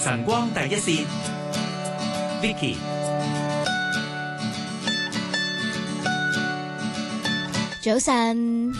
晨光第一線 Vicky。 早晨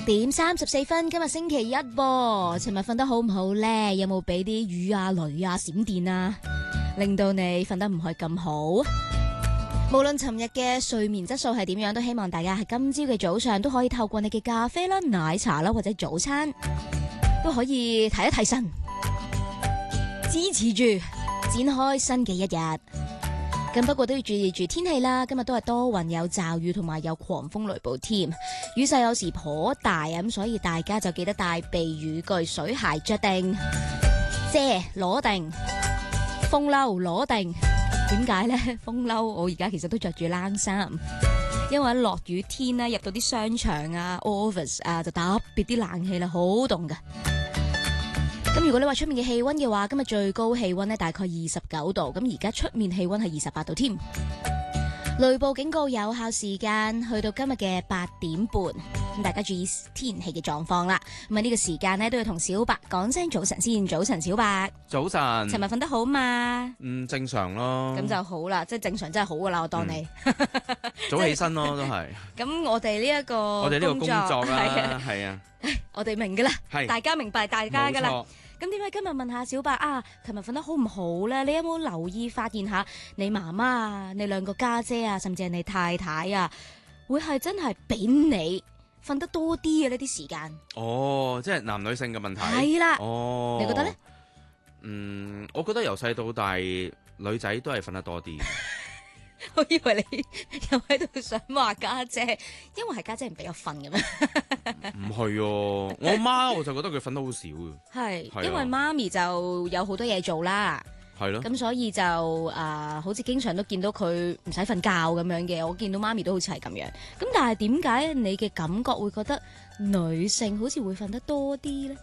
6:34，今日星期一噃。尋日瞓得好唔好呢？有冇俾啲雨啊、雷啊、閃電啊，令到你瞓得唔係咁好？無論尋日嘅睡眠質素係點樣，都希望大家喺今朝嘅早上都可以透過你嘅咖啡啦、奶茶啦或者早餐，都可以提一提神，支持住展開新嘅一日。咁不過都要注意住天氣啦，今日都係多雲有驟雨同埋有狂風雷暴添，雨勢有時頗大啊，咁所以大家就記得帶避雨具、水鞋着定，遮攞定，風褸攞定。點解呢？風褸我而家其實都着住冷衫，因為落雨天咧，入到啲商場啊、office 啊，就特別啲冷氣啦，好凍噶。咁如果你話出面嘅氣溫嘅話，今日最高氣溫呢大概29度，咁而家出面氣溫係28度添。雷暴警告有效時間去到今日嘅8點半，咁大家注意天氣嘅狀況啦。咁啊呢個時間呢都要同小白講聲早晨先，早晨小白。 早晨。 尋日瞓得好嘛？ 正常咯。 咁就好啦，即係正常真係好噶啦，我當你。 早起身咯，都係。 咁我哋呢一個工作啦，係啊。 我哋明噶啦，大家明白大家噶啦。 冇錯。 咁點解今日問下小白啊？琴日瞓得好唔好咧？你有冇留意發現下你媽媽啊、你兩個家姐啊，甚至係你太太啊，會係真係比你瞓得多啲嘅呢啲時間？ 哦，即係男女性嘅問題。 係啦。 哦。 你覺得咧？ 我覺得由細到大，女仔都係瞓得多啲。 我以為你又喺度想話家姐，因為係家姐唔俾我瞓嘅咩？ 唔係我媽我就覺得佢瞓得好少嘅。 係，因為媽咪就有好多嘢做啦。 係咯。 咁所以就好似經常都見到佢唔使瞓覺咁樣嘅。我見到媽咪都好似係咁樣。咁但係點解你嘅感覺會覺得女性好似會瞓得多啲咧？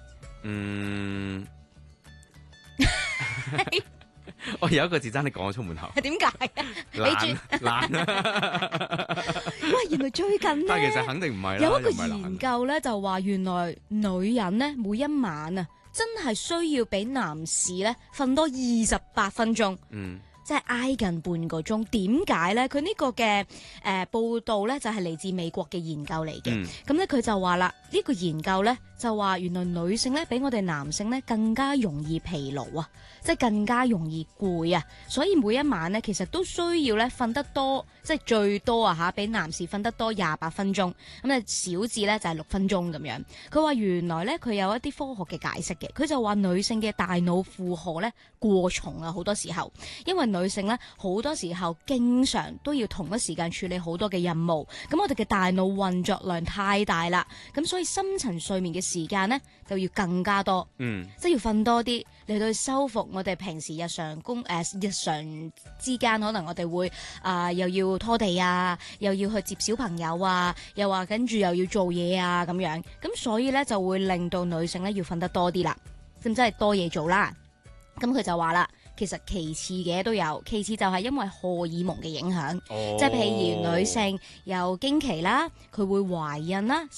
我有一個字爭你講咗出門口。 係點解啊？ 懶。 喂，原來最近咧， 但係其實肯定唔係啦。 有一個研究咧就話，原來女人咧每一晚啊，真係需要比男士咧瞓多28分鐘。即係挨近半個鐘。點解咧？佢呢個嘅報道咧就係嚟自美國嘅研究嚟嘅。咁咧佢就話啦，呢個研究咧就話原來女性咧比我哋男性咧更加容易疲勞啊，即係更加容易攰啊。所以每一晚咧其實都需要咧瞓得多，即係最多啊嚇，比男士瞓得多28分鐘。咁啊少至咧就係6分鐘咁樣。佢話原來咧佢有一啲科學嘅解釋嘅。佢就話女性嘅大腦負荷咧過重啊，好多時候因為女性咧好多時候經常都要同一時間處理好多嘅任務，咁我哋嘅大腦運作量太大啦，咁所以深層睡眠嘅時間呢就要更加多，即係要瞓多啲嚟到去修復我哋平時日常之間可能我哋會又要拖地啊，又要去接小朋友啊，又話跟住又要做嘢啊咁樣，咁所以呢就會令到女性呢要瞓得多啲啦，咁即係多嘢做啦。咁佢就話啦，其實其次嘅都有，其次就係因為荷爾蒙嘅影響，即係譬如女性有經期啦，佢會懷孕啦。